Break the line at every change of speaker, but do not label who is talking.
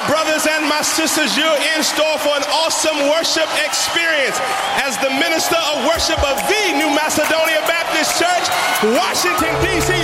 brothers and my sisters, you're in store for an awesome worship experience as the minister of worship of the New Macedonia Baptist Church, Washington, D.C.